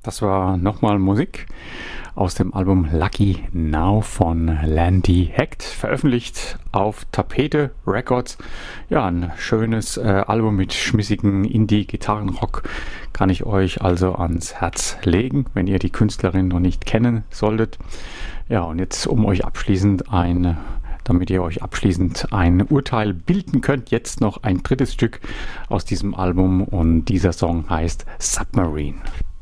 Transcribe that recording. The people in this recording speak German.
Das war nochmal Musik aus dem Album Lucky Now von Landy Hecht, veröffentlicht auf Tapete Records. Ja, ein schönes Album mit schmissigen Indie-Gitarrenrock kann ich euch also ans Herz legen, wenn ihr die Künstlerin noch nicht kennen solltet. Ja, und jetzt damit ihr euch abschließend ein Urteil bilden könnt, jetzt noch ein drittes Stück aus diesem Album und dieser Song heißt Submarine.